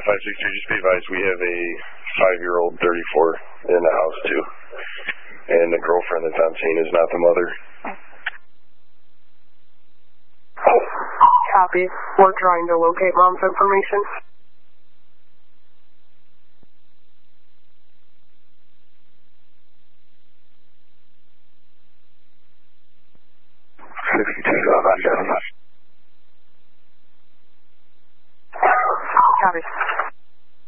563, just be advised, we have a 5-year-old 34 in the house too. And the girlfriend that's on scene is not the mother. Copy. We're trying to locate mom's information. $62 on